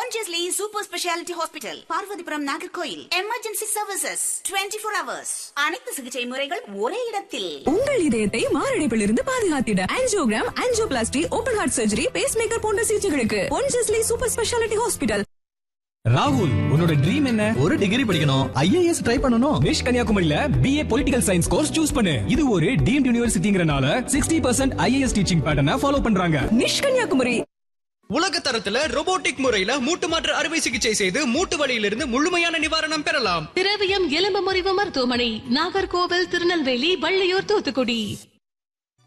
Pondicherry Super Speciality Hospital, Parvathipuram Nagercoil. Emergency services 24 hours. அனைத்து சிகிச்சை முறைகள் ஒரே இடத்தில். உங்கள் இதயத்தை மாரடைப்பிலிருந்து பாதுகாத்திட angiogram, angioplasty, open heart surgery, base maker போன்ற சிகிச்சைகளுக்கு Pondicherry Super Speciality Hospital. ராகுல், உன்னோட ட்ரீம் என்ன? ஒரு டிகிரி படிக்கணும், IAS ட்ரை பண்ணனும். நிஷ் கன்னியாகுமரியில BA political science course choose பண்ணு. இது ஒரு டீம்ட் யுனிவர்சிட்டிங்கறனால 60% IAS டீச்சிங் பேட்டர்னை ஃபாலோ பண்றாங்க. நிஷ் கன்னியாகுமரி. உலக தரத்துல ரோபோட்டிக் முறையில மூட்டு மாற்று அறுவை சிகிச்சை செய்து மூட்டு வலியிலிருந்து முழுமையான நிவாரணம் பெறலாம். திரவியம் எலும்பு முறிவு மருத்துவமனை, நாகர்கோவில், திருநெல்வேலி, வள்ளியூர், தூத்துக்குடி.